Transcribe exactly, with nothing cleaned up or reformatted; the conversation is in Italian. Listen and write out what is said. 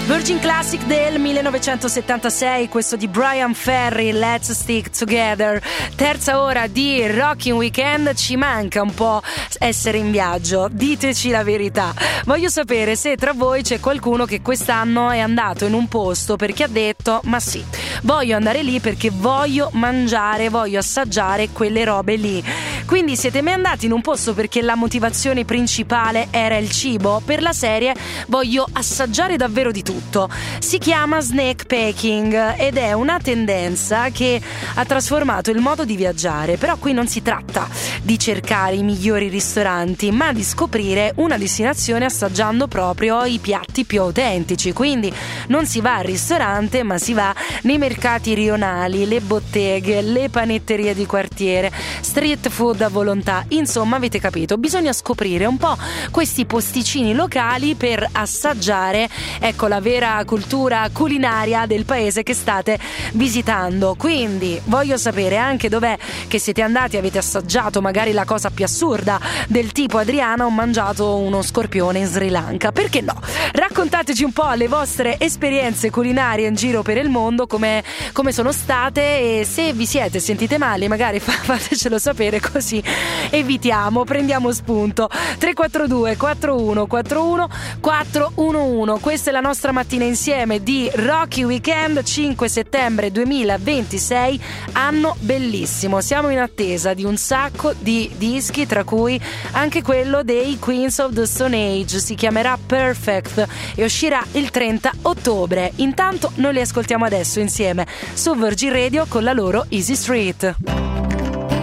Virgin Classic del millenovecentosettantasei, questo di Brian Ferry, Let's Stick Together. Terza ora di Rocking Weekend, ci manca un po' essere in viaggio, diteci la verità. Voglio sapere se tra voi c'è qualcuno che quest'anno è andato in un posto perché ha detto: ma sì, voglio andare lì perché voglio mangiare, voglio assaggiare quelle robe lì. Quindi siete mai andati in un posto perché la motivazione principale era il cibo? Per la serie voglio assaggiare davvero di tutto. Si chiama snack packing ed è una tendenza che ha trasformato il modo di viaggiare. Però qui non si tratta di cercare i migliori ristoranti, ma di scoprire una destinazione assaggiando proprio i piatti più autentici. Quindi non si va al ristorante, ma si va nei mercati rionali, le botteghe, le panetterie di quartiere, street food a volontà. Insomma, avete capito, bisogna scoprire un po' questi posticini locali per assaggiare, ecco, la vera cultura culinaria del paese che state visitando. Quindi voglio sapere anche dov'è che siete andati, avete assaggiato magari la cosa più assurda, del tipo: Adriana, ho mangiato uno scorpione in Sri Lanka. Perché no? Raccontateci un po' le vostre esperienze culinarie in giro per il mondo, come, come sono state, e se vi siete sentite male magari fatecelo sapere, così evitiamo, prendiamo spunto. Tre quattro due quattro uno quattro uno quattro uno uno. Questa è la nostra mattina insieme di Rocky Weekend, cinque settembre duemilaventisei, anno bellissimo. Siamo in attesa di un sacco di dischi, tra cui anche quello dei Queens of the Stone Age. Si chiamerà Perfect e uscirà il trenta ottobre. Intanto noi li ascoltiamo adesso insieme su Virgin Radio con la loro Easy Street.